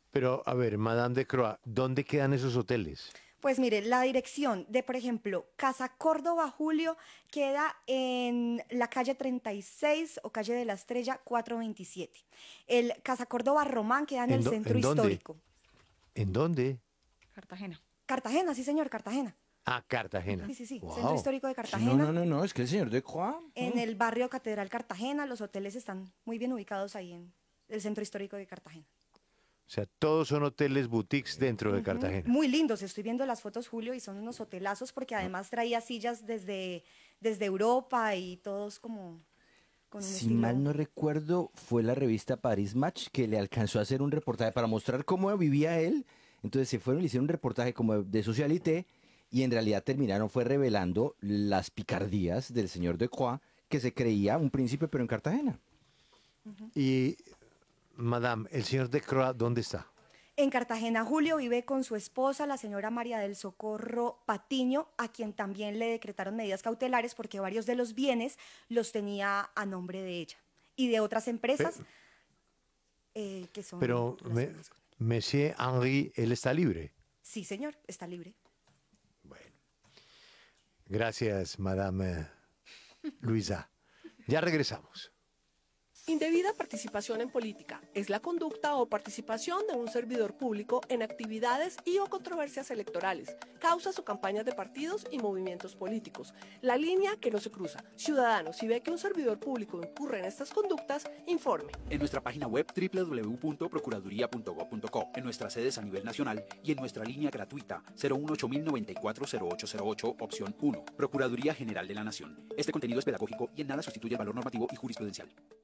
Pero, a ver, Madame de Croix, ¿dónde quedan esos hoteles? Pues mire, la dirección de, por ejemplo, Casa Córdoba Julio queda en la calle 36 o calle de la Estrella 427. El Casa Córdoba Román queda en el centro ¿En dónde? histórico. ¿En dónde? Cartagena. Cartagena, sí señor, Cartagena. Ah, Cartagena. Sí, sí, sí, centro Wow. histórico de Sí, no, no, Cartagena. no, no, es que el señor de Croix. En el barrio Catedral Cartagena, los hoteles están muy bien ubicados ahí en el centro histórico de Cartagena. O sea, todos son hoteles boutiques dentro de Ujú. Cartagena. Muy lindos, estoy viendo las fotos, Julio, y son unos hotelazos porque además traía sillas desde Europa y todos como con un Si mal estilo. no recuerdo, fue la revista Paris Match que le alcanzó a hacer un reportaje para mostrar cómo vivía él. Entonces se fueron, le hicieron un reportaje como de Socialité y en realidad terminaron fue revelando las picardías del señor de Croix, que se creía un príncipe pero en Cartagena. Y, Madame, ¿el señor de Croix dónde está? En Cartagena, Julio vive con su esposa, la señora María del Socorro Patiño, a quien también le decretaron medidas cautelares porque varios de los bienes los tenía a nombre de ella y de otras Pe- empresas que son Pero, relacionadas con él. Monsieur Henri, él está libre. Sí, señor, está libre. Bueno, gracias, Madame Luisa. Ya regresamos. Indebida participación en política es la conducta o participación de un servidor público en actividades y o controversias electorales, causas o campañas de partidos y movimientos políticos. La línea que no se cruza. Ciudadano, si ve que un servidor público incurre en estas conductas, informe. En nuestra página web www.procuraduría.gov.co, en nuestras sedes a nivel nacional y en nuestra línea gratuita 018-094-0808, opción 1. Procuraduría General de la Nación. Este contenido es pedagógico y en nada sustituye el valor normativo y jurisprudencial.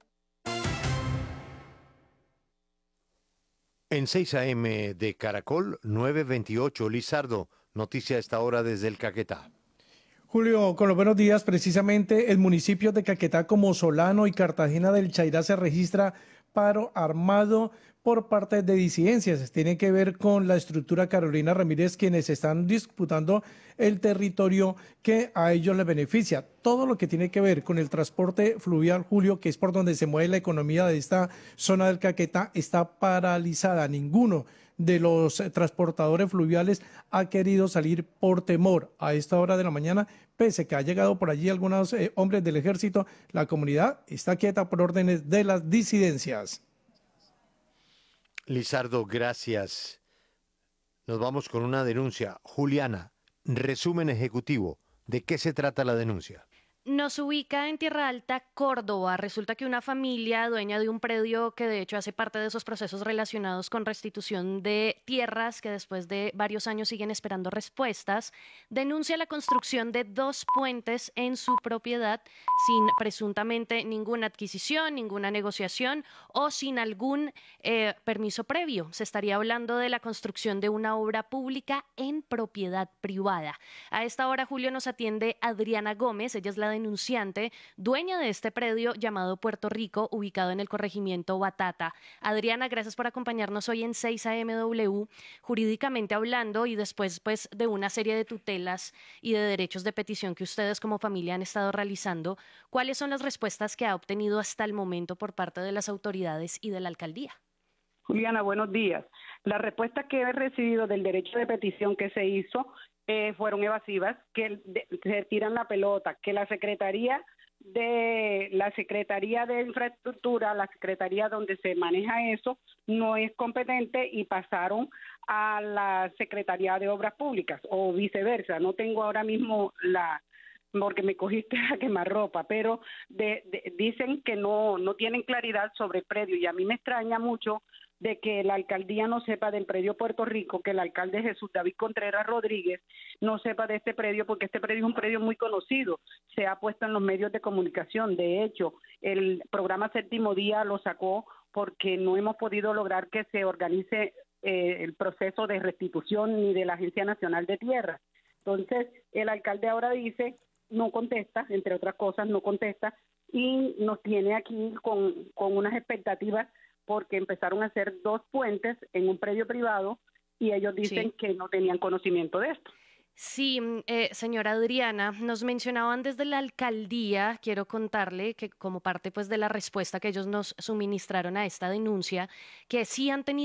En 6 AM de Caracol, 9:28, Lizardo, noticia a esta hora desde el Caquetá. Julio, con los buenos días, precisamente el municipio de Caquetá como Solano y Cartagena del Chairá se registra paro armado por parte de disidencias. Tiene que ver con la estructura Carolina Ramírez, quienes están disputando el territorio que a ellos les beneficia. Todo lo que tiene que ver con el transporte fluvial, Julio, que es por donde se mueve la economía de esta zona del Caquetá, está paralizada. Ninguno de los transportadores fluviales ha querido salir por temor a esta hora de la mañana, pese que ha llegado por allí algunos hombres del ejército. La comunidad está quieta por órdenes de las disidencias. Lizardo, gracias. Nos vamos con una denuncia. Juliana, resumen ejecutivo. ¿De qué se trata la denuncia? Nos ubica en Tierra Alta, Córdoba. Resulta que una familia dueña de un predio que de hecho hace parte de esos procesos relacionados con restitución de tierras que después de varios años siguen esperando respuestas, denuncia la construcción de 2 puentes en su propiedad sin presuntamente ninguna adquisición, ninguna negociación o sin algún permiso previo. Se estaría hablando de la construcción de una obra pública en propiedad privada. A esta hora, Julio, nos atiende Adriana Gómez. Ella es la denunciante, dueña de este predio llamado Puerto Rico, ubicado en el corregimiento Batata. Adriana, gracias por acompañarnos hoy en 6 AMW, jurídicamente hablando y después pues de una serie de tutelas y de derechos de petición que ustedes como familia han estado realizando. ¿Cuáles son las respuestas que ha obtenido hasta el momento por parte de las autoridades y de la alcaldía? Juliana, buenos días. Las respuestas que he recibido del derecho de petición que se hizo fueron evasivas, que se tiran la pelota, que la Secretaría de Infraestructura, la Secretaría donde se maneja eso, no es competente y pasaron a la Secretaría de Obras Públicas o viceversa. No tengo ahora mismo porque me cogiste a quemarropa, pero dicen que no tienen claridad sobre el predio y a mí me extraña mucho de que la alcaldía no sepa del predio Puerto Rico, que el alcalde Jesús David Contreras Rodríguez no sepa de este predio, porque este predio es un predio muy conocido, se ha puesto en los medios de comunicación. De hecho, el programa Séptimo Día lo sacó porque no hemos podido lograr que se organice el proceso de restitución ni de la Agencia Nacional de Tierra. Entonces, el alcalde ahora dice, no contesta, entre otras cosas, no contesta, y nos tiene aquí con unas expectativas porque empezaron a hacer 2 puentes en un predio privado y ellos dicen Sí. que no tenían conocimiento de esto. Sí, señora Adriana, nos mencionaban desde la alcaldía, quiero contarle que como parte pues de la respuesta que ellos nos suministraron a esta denuncia, que sí han tenido